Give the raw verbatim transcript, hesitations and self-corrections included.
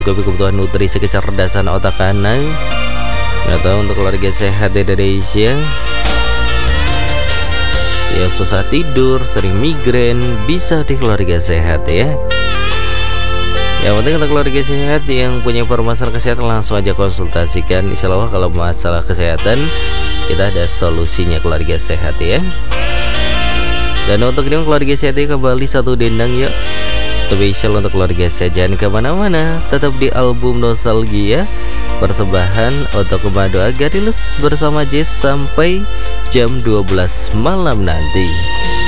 kebutuhan nutrisi, kecerdasan otak anak, atau untuk keluarga sehat di Indonesia yang susah tidur, sering migrain, bisa di keluarga sehat ya. Yang penting untuk keluarga sehat yang punya permasalahan kesehatan langsung aja konsultasikan. Insya Allah kalau masalah kesehatan kita ada solusinya keluarga sehat ya. Dan untuk ini keluarga sehat ya, kembali satu dendang yuk, spesial untuk keluarga sehat. Jangan kemana-mana, tetap di album nostalgia persembahan untuk Komando Agarilus bersama Jess sampai jam dua belas malam nanti.